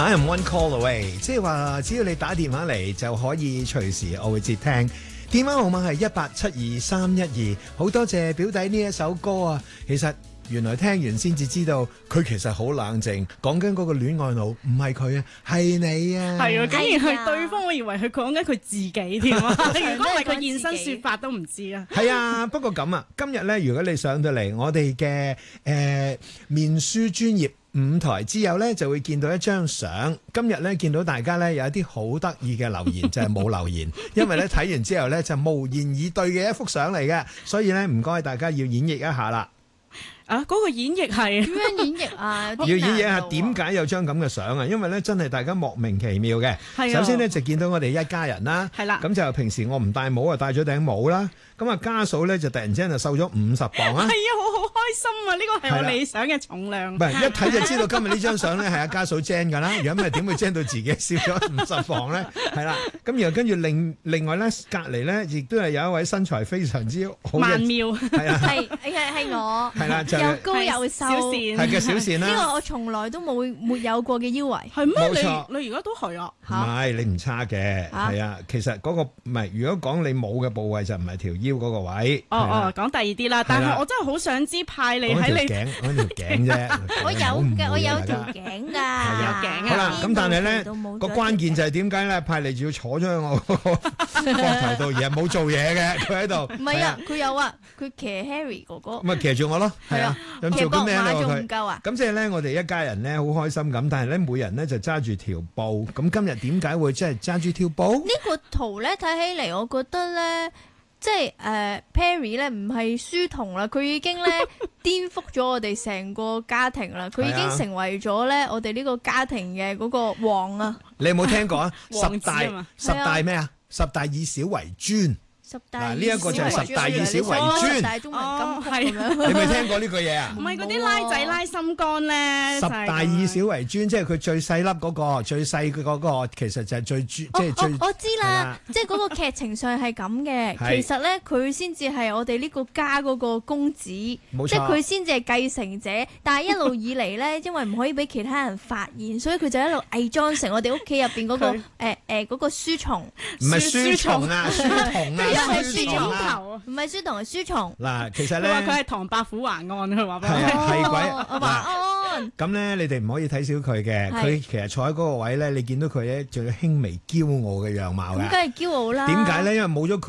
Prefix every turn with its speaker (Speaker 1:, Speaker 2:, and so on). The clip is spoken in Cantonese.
Speaker 1: I am one call away， 即係話只要你打電話嚟就可以隨時我會接聽。電話號碼係18723112。好多謝表弟呢一首歌啊！其實原來聽完先至知道佢其實好冷靜，講緊嗰個戀愛腦唔係佢啊，係你啊！
Speaker 2: 係啊，竟然係對方，我以為佢講緊佢自己添啊！如果唔係佢現身説法都唔知啊！
Speaker 1: 係啊，不過咁啊，今日咧，如果你上到嚟我哋嘅面書專頁5台之友咧，就會見到一張相。今日咧見到大家咧有一啲好得意嘅留言，就係冇留言，因為咧睇完之後咧就無言以對嘅一幅相嚟嘅，所以咧唔該大家要演繹一下啦。
Speaker 2: 啊！嗰個演繹係
Speaker 3: 點樣演繹啊？
Speaker 1: 要演繹一下點解有張咁嘅相啊？因為咧真係大家莫名其妙嘅。首先咧就見到我哋一家人啦，
Speaker 2: 係啦，
Speaker 1: 咁就平時我唔戴帽啊，戴咗頂帽啦。咁啊家嫂咧就突然之間就瘦咗50磅啊！
Speaker 2: 係啊，好開心啊！呢個係我理想嘅重量。
Speaker 1: 唔係一睇就知道今日呢張相咧係阿家嫂 Jen 㗎啦。如果唔係點會 Jen 到自己少咗50磅咧？係啦，咁然後跟住另外咧隔離咧亦都係有一位身材非常之好嘅
Speaker 2: 曼妙，
Speaker 1: 係啊，
Speaker 3: 係我
Speaker 1: 係啦，就
Speaker 3: 又高又瘦，
Speaker 1: 係嘅小倩啦。
Speaker 3: 呢個我從來都沒有過嘅腰圍。
Speaker 2: 係咩？
Speaker 1: 冇錯，
Speaker 2: 你而家都係啊？
Speaker 1: 唔係你唔差嘅，係啊。其實嗰個唔係，如果講你冇嘅部位就唔係條腰嗰個位。
Speaker 2: 講第二啲啦。但係我真係好想知派你喺你
Speaker 1: 講條頸啫。
Speaker 3: 我有嘅，我有條頸㗎，
Speaker 2: 有頸啊。
Speaker 1: 好啦，咁但係咧個關鍵就係點解咧？派你仲要坐咗喺我個膊頭度，而係冇做嘢嘅，佢喺度。
Speaker 3: 唔係啊，佢有啊，佢騎 Harry 哥哥。
Speaker 1: 咁啊騎住我咯，係啊。咁做緊咩咧？
Speaker 3: 仲唔夠啊？
Speaker 1: 咁即係咧，我哋一家人咧好開心咁，但係咧每人咧就揸住條布。咁今日點解會即係揸住條布？
Speaker 3: 呢個圖咧睇起嚟，我覺得咧，即係Perry 咧唔係書童啦，佢已經咧顛覆咗我哋成個家庭啦，佢已經成為咗咧我哋呢個家庭嘅嗰個王啊！
Speaker 1: 你有冇聽過啊？
Speaker 2: 王子啊嘛，
Speaker 1: 十大咩啊？十大以小為尊。嗱，呢一個就係十大以小為尊，
Speaker 3: 大中文金曲咁樣。
Speaker 1: 你未聽過呢句嘢啊？
Speaker 2: 唔係嗰啲拉仔拉心肝咧。
Speaker 1: 十大以小為尊，即係佢最細粒嗰個，最細嘅嗰個，其實就係最即係最。
Speaker 3: 我知啦，即係嗰個劇情上係咁嘅。其實咧，佢先至係我哋呢個家嗰個公子，即係佢先至係繼承者。但係一路以嚟咧，因為唔可以俾其他人發現，所以佢就一路偽裝成我哋屋企入邊嗰個嗰個書蟲。
Speaker 1: 唔係書蟲啊，書童啊。
Speaker 3: 係書蟲頭，唔係書童，係書蟲。
Speaker 1: 嗱，其實咧，
Speaker 2: 佢話佢係唐伯虎還安，佢話俾我
Speaker 1: 聽。係鬼
Speaker 3: 華安。
Speaker 1: 咁咧，你哋唔可以睇小佢嘅。佢其實坐喺嗰個位咧，你見到佢咧，仲有輕微驕傲嘅樣貌嘅。
Speaker 3: 咁梗係驕傲啦。
Speaker 1: 點解咧？因為冇咗佢。